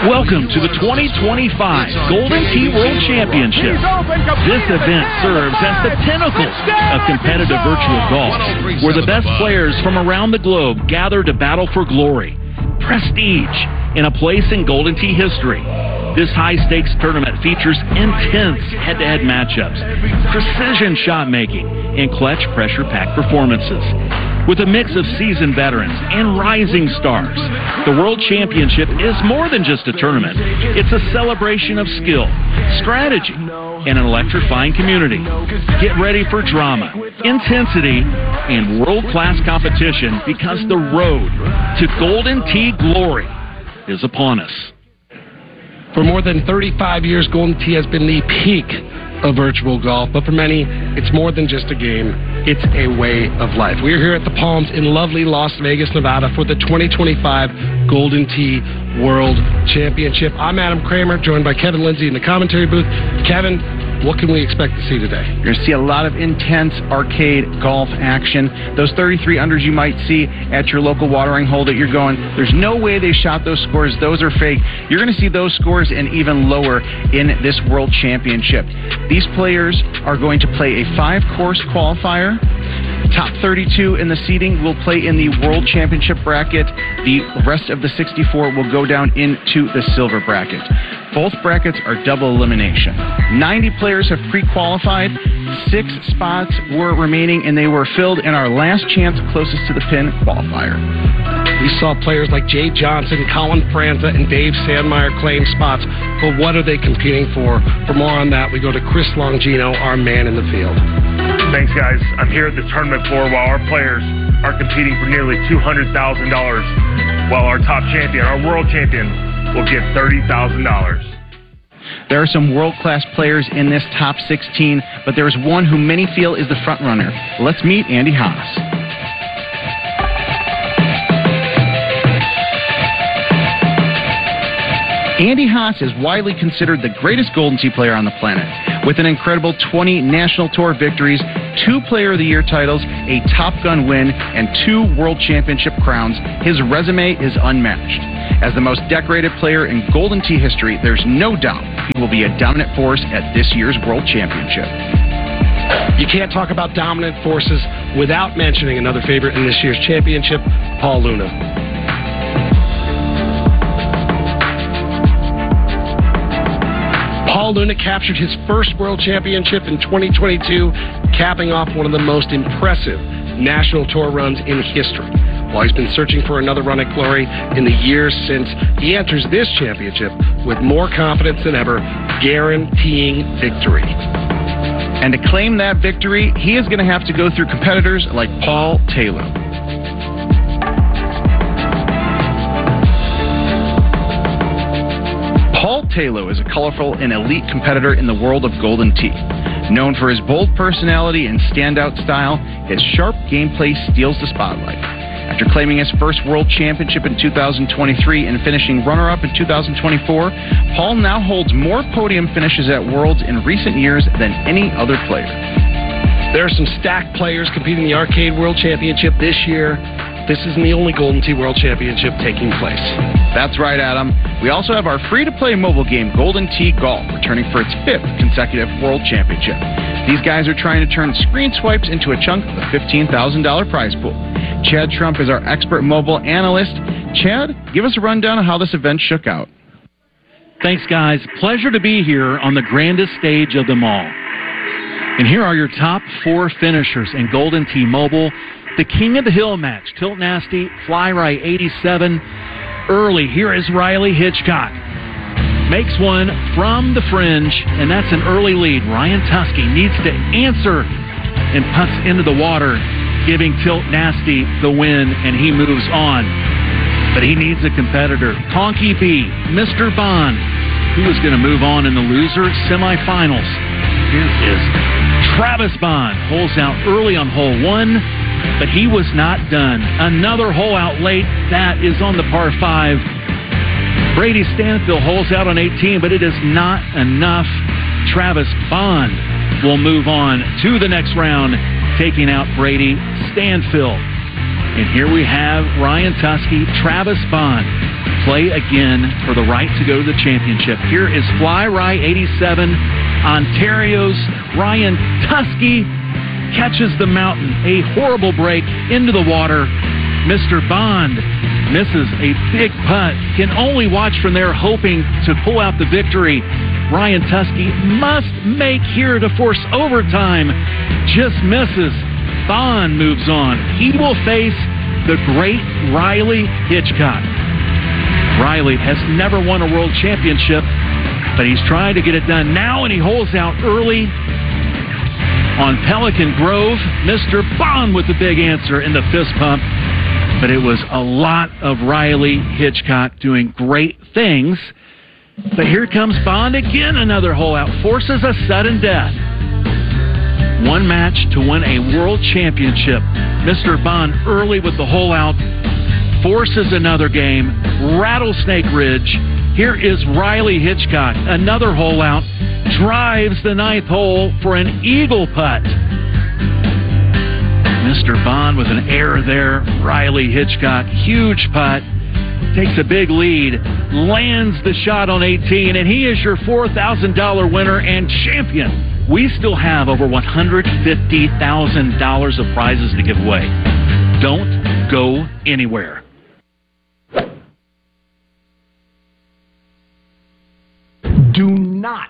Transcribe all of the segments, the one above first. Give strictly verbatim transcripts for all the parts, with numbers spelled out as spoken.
Welcome to the twenty twenty-five Golden Tee World Championship. This event serves as the pinnacle of competitive virtual golf, where the best players from around the globe gather to battle for glory, prestige, and a place in Golden Tee history. This high-stakes tournament features intense head-to-head matchups, precision shot-making, and clutch pressure-packed performances. With a mix of seasoned veterans and rising stars, the World Championship is more than just a tournament. It's a celebration of skill, strategy, and an electrifying community. Get ready for drama, intensity, and world-class competition, because the road to Golden Tee glory is upon us. For more than thirty-five years, Golden Tee has been the peak of virtual golf, but for many, it's more than just a game. It's a way of life. We're here at the Palms in lovely Las Vegas, Nevada for the twenty twenty-five Golden Tee World Championship. I'm Adam Kramer, joined by Kevin Lindsay in the commentary booth. Kevin, what can we expect to see today? You're going to see a lot of intense arcade golf action. Those thirty-three unders you might see at your local watering hole that you're going, there's no way they shot those scores. Those are fake. You're going to see those scores and even lower in this World Championship. These players are going to play a five-course qualifier. Top thirty-two in the seeding will play in the World Championship bracket. The rest of the sixty-four will go down into the silver bracket. Both brackets are double elimination. ninety players have pre-qualified. Six spots were remaining, and they were filled in our last chance closest to the pin qualifier. We saw players like Jay Johnson, Colin Franta, and Dave Sandmeyer claim spots, but what are they competing for? For more on that, we go to Chris Longino, our man in the field. Thanks, guys. I'm here at the tournament floor while our players are competing for nearly two hundred thousand dollars, while our top champion, our world champion, will get thirty thousand dollars. There are some world-class players in this top sixteen, but there is one who many feel is the front runner. Let's meet Andy Haas. Andy Haas is widely considered the greatest Golden Tee player on the planet. With an incredible twenty National Tour victories, two Player of the Year titles, a Top Gun win, and two World Championship crowns, his resume is unmatched. As the most decorated player in Golden Tee history, there's no doubt he will be a dominant force at this year's World Championship. You can't talk about dominant forces without mentioning another favorite in this year's championship, Paul Luna. Paul Luna captured his first World Championship in twenty twenty-two, capping off one of the most impressive National Tour runs in history. While he's been searching for another run at glory in the years since, he enters this championship with more confidence than ever, guaranteeing victory. And to claim that victory, he is going to have to go through competitors like Paul Taylor. Paul Taylor is a colorful and elite competitor in the world of Golden Tee. Known for his bold personality and standout style, his sharp gameplay steals the spotlight. After claiming his first World Championship in two thousand twenty-three and finishing runner-up in two thousand twenty-four, Paul now holds more podium finishes at Worlds in recent years than any other player. There are some stacked players competing in the Arcade World Championship this year. This isn't the only Golden Tee World Championship taking place. That's right, Adam. We also have our free-to-play mobile game, Golden Tee Golf, returning for its fifth consecutive World Championship. These guys are trying to turn screen swipes into a chunk of the fifteen thousand dollars prize pool. Chad Trump is our expert mobile analyst. Chad, give us a rundown of how this event shook out. Thanks, guys. Pleasure to be here on the grandest stage of them all. And here are your top four finishers in Golden Tee Mobile. The King of the Hill match, Tilt Nasty, Fly Right eighty-seven. Early, here is Riley Hitchcock. Makes one from the fringe, and that's an early lead. Ryan Tusky needs to answer and puts into the water, giving Tilt Nasty the win, and he moves on. But he needs a competitor. Conky B, Mister Bond, who is going to move on in the loser semifinals. Here is Travis Bond. Holes out early on hole one, but he was not done. Another hole out late. That is on the par five. Brady Stanfield holes out on eighteen, but it is not enough. Travis Bond will move on to the next round, taking out Brady Stanfield. And here we have Ryan Tusky, Travis Bond, play again for the right to go to the championship. Here is Fly Rye eighty-seven, Ontario's Ryan Tusky catches the mountain. A horrible break into the water. Mister Bond misses a big putt. Can only watch from there, hoping to pull out the victory. Ryan Tusky must make here to force overtime. Just misses. Bond moves on. He will face the great Riley Hitchcock. Riley has never won a world championship, but he's trying to get it done now, and he holds out early on Pelican Grove. Mister Bond with the big answer in the fist pump. But it was a lot of Riley Hitchcock doing great things. But here comes Bond again, another hole out. Forces a sudden death. One match to win a world championship. Mister Bond early with the hole out. Forces another game. Rattlesnake Ridge. Here is Riley Hitchcock. Another hole out. Drives the ninth hole for an eagle putt. Mister Bond with an error there. Riley Hitchcock, huge putt. Takes a big lead. Lands the shot on eighteen, and he is your four thousand dollars winner and champion. We still have over one hundred fifty thousand dollars of prizes to give away. Don't go anywhere. Do not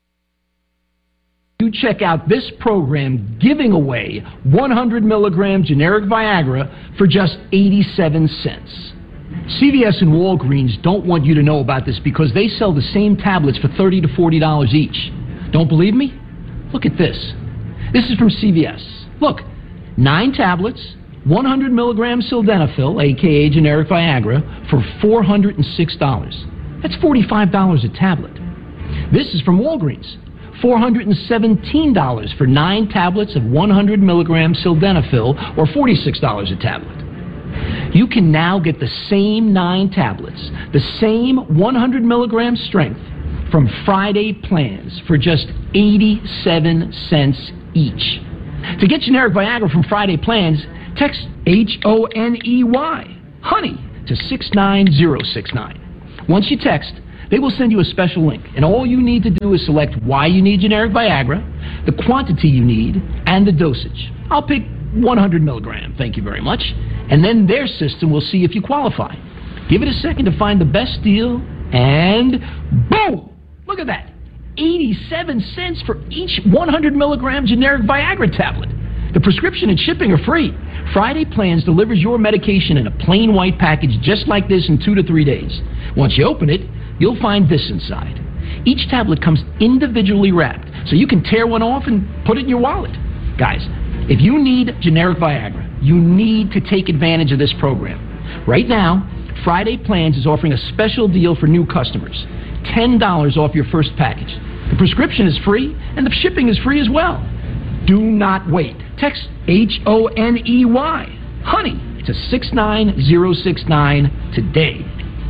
you check out this program giving away one hundred milligram generic Viagra for just eighty-seven cents. C V S and Walgreens don't want you to know about this because they sell the same tablets for thirty to forty dollars each. Don't believe me? Look at this. This is from C V S. Look, nine tablets, one hundred milligram sildenafil, aka generic Viagra, for four hundred six dollars. That's forty-five dollars a tablet. This is from Walgreens. four hundred seventeen dollars for nine tablets of one hundred milligram sildenafil, or forty-six dollars a tablet. You can now get the same nine tablets, the same one hundred milligram strength, from Friday Plans for just eighty-seven cents each. To get generic Viagra from Friday Plans, text H O N E Y, honey, to six nine zero six nine. Once you text, they will send you a special link, and all you need to do is select why you need generic Viagra, the quantity you need, and the dosage. I'll pick one hundred milligram, thank you very much, and then their system will see if you qualify. Give it a second to find the best deal, and boom! Look at that. eighty-seven cents for each one hundred milligram generic Viagra tablet. The prescription and shipping are free. Friday Plans delivers your medication in a plain white package just like this in two to three days. Once you open it, you'll find this inside. Each tablet comes individually wrapped, so you can tear one off and put it in your wallet. Guys, if you need generic Viagra, you need to take advantage of this program. Right now, Friday Plans is offering a special deal for new customers. ten dollars off your first package. The prescription is free, and the shipping is free as well. Do not wait. Text H O N E Y, honey, to six nine zero six nine today.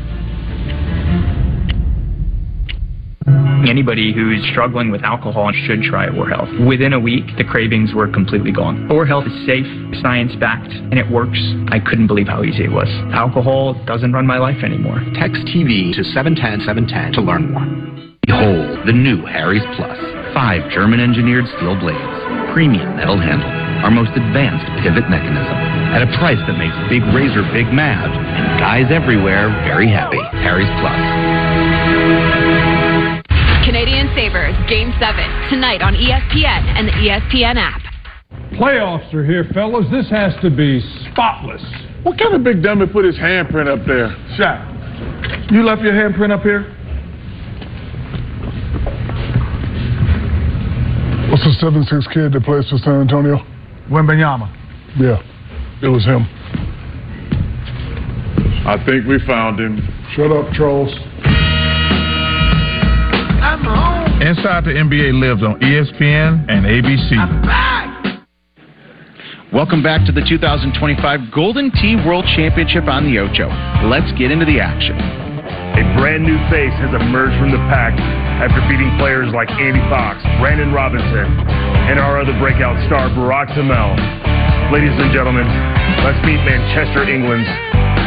Anybody who's struggling with alcohol should try Orhealth. Within a week, the cravings were completely gone. Orhealth is safe, science-backed, and it works. I couldn't believe how easy it was. Alcohol doesn't run my life anymore. Text T V to seven one zero seven one zero to learn more. Behold, the new Harry's Plus. Five German-engineered steel blades, premium metal handle, our most advanced pivot mechanism, at a price that makes Big Razor Big mad and guys everywhere very happy. Harry's Plus. Canadian Sabres, Game seven, tonight on E S P N and the E S P N app. Playoffs are here, fellas. This has to be spotless. What kind of big dummy put his handprint up there? Shaq, you left your handprint up here? What's the seven six kid that plays for San Antonio? Wembanyama. Yeah, it was him. I think we found him. Shut up, trolls. Inside the N B A lives on E S P N and A B C. Welcome back to the two thousand twenty-five Golden Tee World Championship on the Ocho. Let's get into the action. A brand new face has emerged from the pack after beating players like Andy Fox, Brandon Robinson, and our other breakout star, Barack Tamel. Ladies and gentlemen, let's meet Manchester, England's